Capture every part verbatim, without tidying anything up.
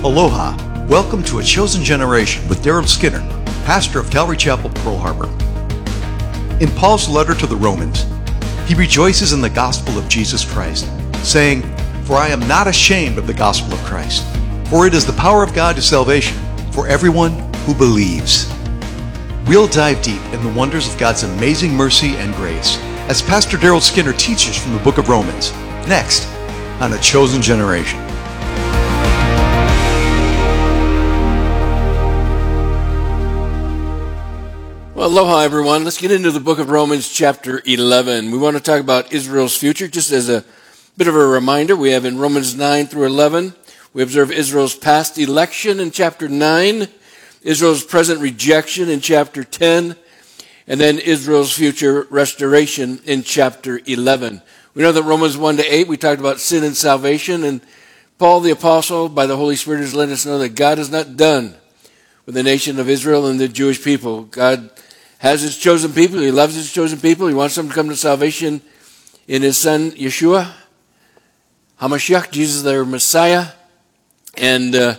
Aloha. Welcome to A Chosen Generation with Daryl Skinner, pastor of Calvary Chapel, Pearl Harbor. In Paul's letter to the Romans, he rejoices in the gospel of Jesus Christ, saying, "For I am not ashamed of the gospel of Christ, for it is the power of God to salvation for everyone who believes." We'll dive deep in the wonders of God's amazing mercy and grace as Pastor Daryl Skinner teaches from the book of Romans, next on A Chosen Generation. Well, aloha, everyone. Let's get into the book of Romans, chapter eleven. We want to talk about Israel's future. Just as a bit of a reminder, we have in Romans nine through eleven, we observe Israel's past election in chapter nine, Israel's present rejection in chapter ten, and then Israel's future restoration in chapter eleven. We know that Romans one to eight, we talked about sin and salvation, and Paul the Apostle, by the Holy Spirit, has let us know that God is not done with the nation of Israel and the Jewish people. God has his chosen people. He loves his chosen people. He wants them to come to salvation in his son, Yeshua, HaMashiach, Jesus, their Messiah. And, uh,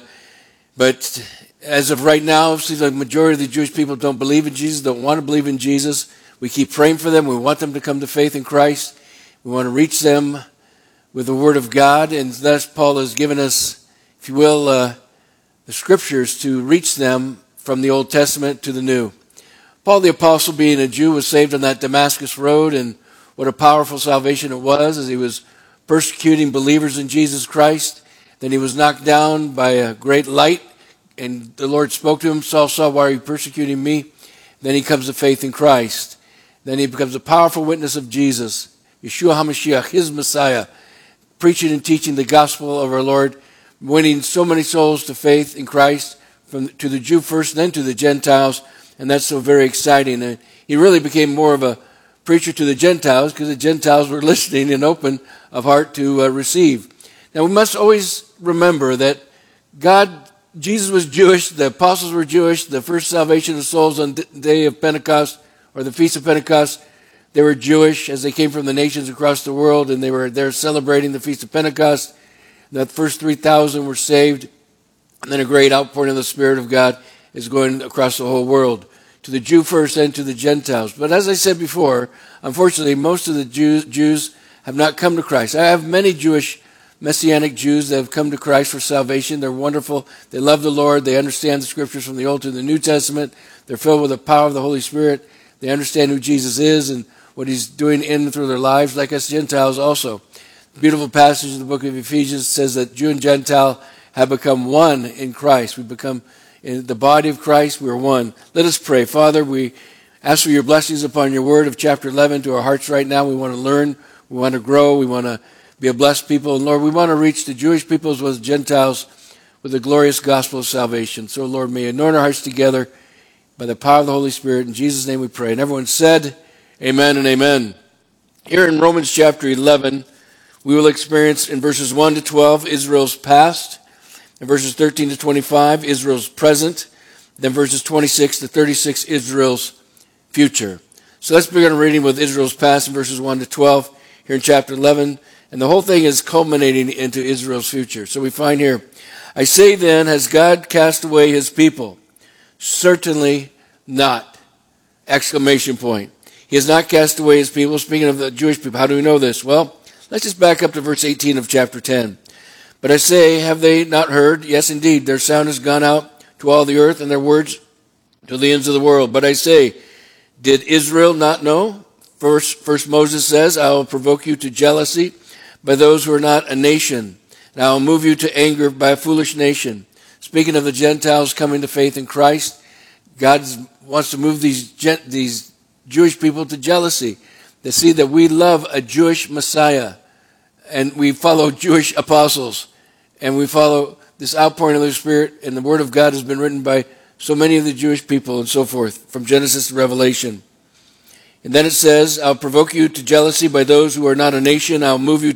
but as of right now, it seems like the majority of the Jewish people don't believe in Jesus, don't want to believe in Jesus. We keep praying for them. We want them to come to faith in Christ. We want to reach them with the Word of God. And thus, Paul has given us, if you will, uh, the Scriptures to reach them from the Old Testament to the New. Paul the Apostle, being a Jew, was saved on that Damascus road, and what a powerful salvation it was as he was persecuting believers in Jesus Christ. Then he was knocked down by a great light, and the Lord spoke to him, "Saul, Saul, why are you persecuting me?" Then he comes to faith in Christ. Then he becomes a powerful witness of Jesus, Yeshua HaMashiach, his Messiah, preaching and teaching the gospel of our Lord, winning so many souls to faith in Christ, from to the Jew first, then to the Gentiles. And that's so very exciting. And he really became more of a preacher to the Gentiles because the Gentiles were listening and open of heart to uh, receive. Now we must always remember that God, Jesus was Jewish, the apostles were Jewish, the first salvation of souls on the day of Pentecost, or the Feast of Pentecost, they were Jewish as they came from the nations across the world, and they were there celebrating the Feast of Pentecost. The first three thousand were saved, and then a great outpouring of the Spirit of God is going across the whole world, to the Jew first and to the Gentiles. But as I said before, unfortunately, most of the Jews, Jews have not come to Christ. I have many Jewish Messianic Jews that have come to Christ for salvation. They're wonderful. They love the Lord. They understand the Scriptures from the Old to the New Testament. They're filled with the power of the Holy Spirit. They understand who Jesus is and what he's doing in and through their lives, like us Gentiles also. The beautiful passage in the book of Ephesians says that Jew and Gentile have become one in Christ. We become in the body of Christ, we are one. Let us pray. Father, we ask for your blessings upon your word of chapter eleven to our hearts right now. We want to learn. We want to grow. We want to be a blessed people. And Lord, we want to reach the Jewish people as well as Gentiles with the glorious gospel of salvation. So Lord, may you anoint our hearts together by the power of the Holy Spirit. In Jesus' name we pray. And everyone said, amen and amen. Here in Romans chapter eleven, we will experience in verses one to twelve, Israel's past. In verses thirteen to twenty-five, Israel's present. Then verses twenty-six to thirty-six, Israel's future. So let's begin reading with Israel's past in verses one to twelve here in chapter eleven. And the whole thing is culminating into Israel's future. So we find here, "I say then, has God cast away his people? Certainly not." Exclamation point. He has not cast away his people. Speaking of the Jewish people, how do we know this? Well, let's just back up to verse eighteen of chapter ten. "But I say, have they not heard? Yes, indeed, their sound has gone out to all the earth, and their words to the ends of the world. But I say, did Israel not know? First, first Moses says, I will provoke you to jealousy by those who are not a nation, and I will move you to anger by a foolish nation." Speaking of the Gentiles coming to faith in Christ, God wants to move these, these Jewish people to jealousy. They see that we love a Jewish Messiah, and we follow Jewish apostles. And we follow this outpouring of the Spirit, and the Word of God has been written by so many of the Jewish people and so forth, from Genesis to Revelation. And then it says, "I'll provoke you to jealousy by those who are not a nation. I'll move you